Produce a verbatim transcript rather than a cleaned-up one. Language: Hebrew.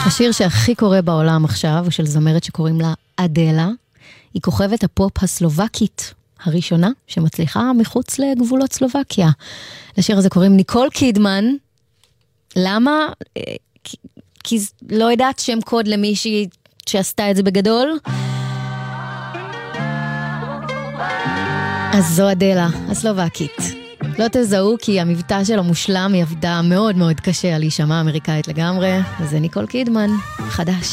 השיר שהכי קורה בעולם עכשיו הוא של זמרת שקוראים לה אדלה. היא כוכבת הפופ הסלובקית הראשונה שמצליחה מחוץ לגבולות סלובקיה. לשיר הזה קוראים ניקול קידמן. למה? כי, כי לא יודעת שם קוד למישהי שעשתה את זה בגדול. אז זו אדלה, הסלובקית. לא תזהו כי המבטא שלו מושלם, היא עבדה מאוד מאוד קשה על להישמע אמריקאית לגמרי, וזה ניקול קידמן, חדש.